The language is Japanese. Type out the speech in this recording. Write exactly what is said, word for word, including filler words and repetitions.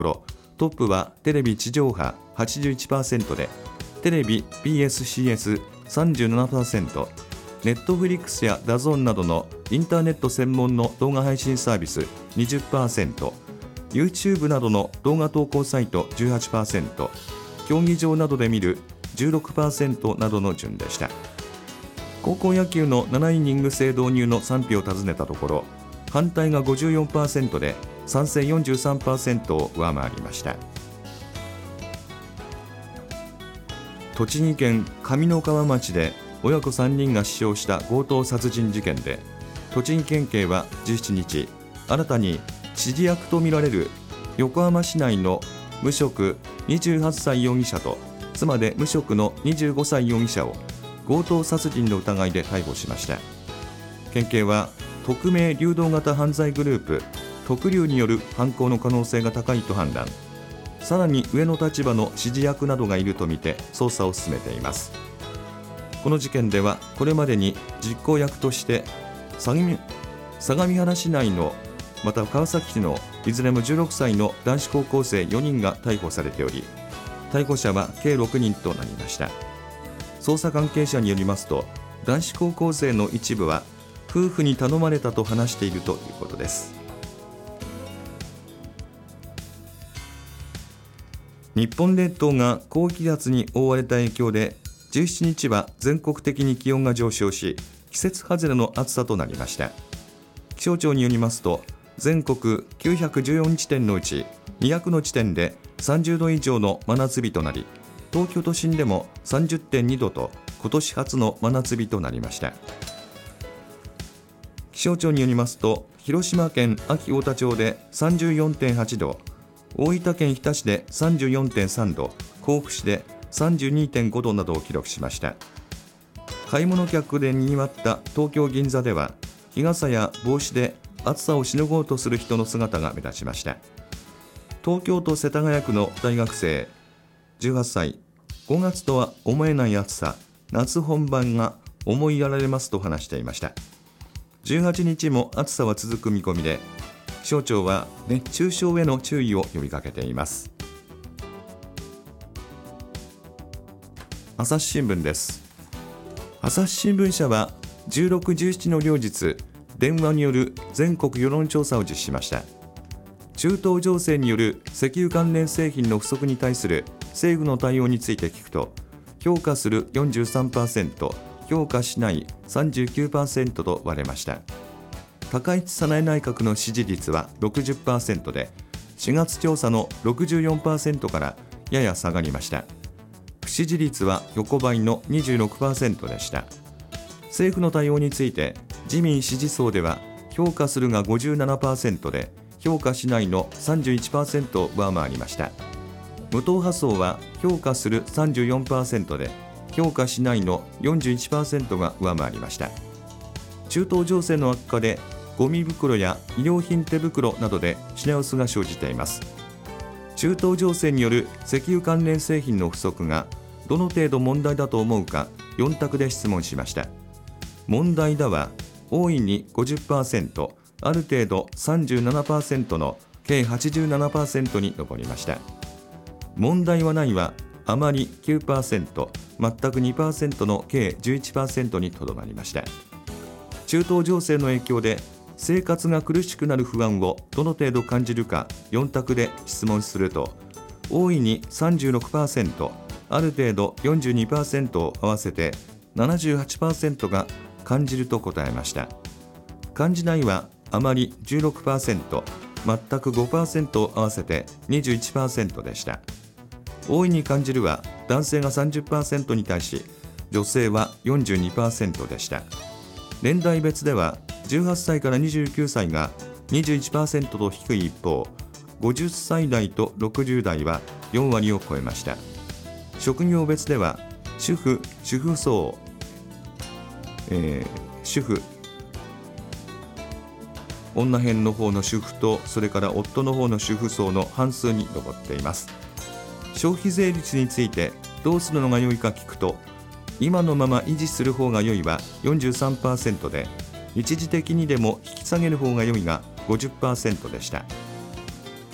ろ、トップはテレビ地上波 はちじゅういちパーセント で、テレビ ビーエスシーエスさんじゅうななパーセント、ネットフリックスやダゾーンなどのインターネット専門の動画配信サービス にじゅっパーセント、YouTube などの動画投稿サイト じゅうはちパーセント、競技場などで見る じゅうろくパーセント などの順でした。高校野球のななイニング制導入の賛否を尋ねたところ、反対が ごじゅうよんパーセント で賛成 よんじゅうさんパーセント を上回りました。栃木県上三川町で親子さんにんが死傷した強盗殺人事件で、栃木県警はじゅうしちにち、新たに指示役とみられる横浜市内の無職にじゅうはっさい容疑者と妻で無職のにじゅうごさい容疑者を強盗殺人の疑いで逮捕しました。県警は匿名流動型犯罪グループ特流による犯行の可能性が高いと判断、さらに上の立場の指示役などがいるとみて捜査を進めています。この事件ではこれまでに実行役として相模原市内のまた川崎市のいずれもじゅうろくさいの男子高校生よにんが逮捕されており、逮捕者は計ろくにんとなりました。捜査関係者によりますと、男子高校生の一部は夫婦に頼まれたと話しているということです。日本列島が高気圧に覆われた影響で、じゅうしちにちは全国的に気温が上昇し、季節外れの暑さとなりました。気象庁によりますと、全国きゅうひゃくじゅうよんちてんのうちにひゃくの地点でさんじゅうど以上の真夏日となり、東京都心でも さんじゅってんにどと今年初の真夏日となりました。気象庁によりますと、広島県安芸太田町で さんじゅうよんてんはちど、大分県日田市で さんじゅうよんてんさんど、甲府市で さんじゅうにてんごどなどを記録しました。買い物客でにぎわった東京銀座では、日傘や帽子で暑さをしのごうとする人の姿が目立ちました。東京都世田谷区の大学生じゅうはっさい、ごがつとは思えない暑さ、夏本番が思いやられますと話していました。じゅうはちにちも暑さは続く見込みで、気象庁は熱中症への注意を呼びかけています。朝日新聞です。朝日新聞社はじゅうろく、じゅうしちの両日、電話による全国世論調査を実施しました。中東情勢による石油関連製品の不足に対する政府の対応について聞くと、評価する よんじゅうさんパーセント、評価しない さんじゅうきゅうパーセント と割れました。高市早苗内閣の支持率は ろくじゅっパーセント で、しがつ調査の ろくじゅうよんパーセント からやや下がりました。不支持率は横ばいの にじゅうろくパーセント でした。政府の対応について自民支持層では評価するが ごじゅうななパーセント で、評価しないの さんじゅういちパーセント を上回りました。無党派層は評価する さんじゅうよんパーセント で、評価しないの よんじゅういちパーセント が上回りました。中東情勢の悪化でゴミ袋や衣料品手袋などで品薄が生じています。中東情勢による石油関連製品の不足がどの程度問題だと思うかよん択で質問しました。問題だは大いに ごじゅっパーセント、ある程度 さんじゅうななパーセント の計 はちじゅうななパーセント に上りました。問題はないはあまり きゅうパーセント、全く にパーセント の計 じゅういちパーセント にとどまりました。中東情勢の影響で生活が苦しくなる不安をどの程度感じるかよん択で質問すると、大いに さんじゅうろくパーセント、ある程度 よんじゅうにパーセント を合わせて ななじゅうはちパーセント が感じると答えました。感じないはあまり じゅうろくパーセント、全く ごパーセント を合わせて にじゅういちパーセント でした。大いに感じるは男性が さんじゅっパーセント に対し、女性は よんじゅうにパーセント でした。年代別ではじゅうはっさいからにじゅうきゅうさいが にじゅういちパーセント と低い一方、ごじゅっさい代とろくじゅう代はよん割を超えました。職業別では主婦・主婦層、えー、主婦女編の方の主婦と、それから夫の方の主婦層の半数に上っています。消費税率についてどうするのが良いか聞くと、今のまま維持する方が良いは よんじゅうさんパーセント で、一時的にでも引き下げる方が良いが ごじゅっパーセント でした。